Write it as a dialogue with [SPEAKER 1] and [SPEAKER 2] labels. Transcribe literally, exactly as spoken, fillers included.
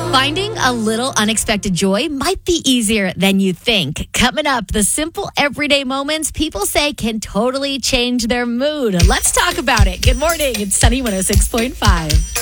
[SPEAKER 1] Finding a little unexpected joy might be easier than you think. Coming up, the simple everyday moments people say can totally change their mood. Let's talk about it. Good morning. It's Sunny one oh six point five.